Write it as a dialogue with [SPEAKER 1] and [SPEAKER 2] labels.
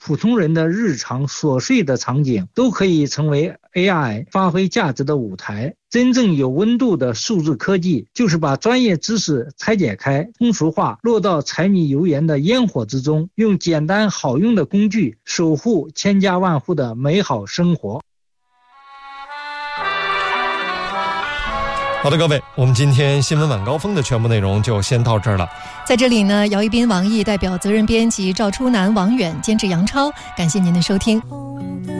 [SPEAKER 1] 普通人的日常琐碎的场景都可以成为 AI 发挥价值的舞台。真正有温度的数字科技，就是把专业知识拆解开、通俗化，落到柴米油盐的烟火之中，用简单好用的工具守护千家万户的美好生活。
[SPEAKER 2] 好的，各位，我们今天新闻晚高峰的全部内容就先到这儿了。
[SPEAKER 3] 在这里呢，姚一斌、王毅代表责任编辑赵初南、王远，监制杨超，感谢您的收听。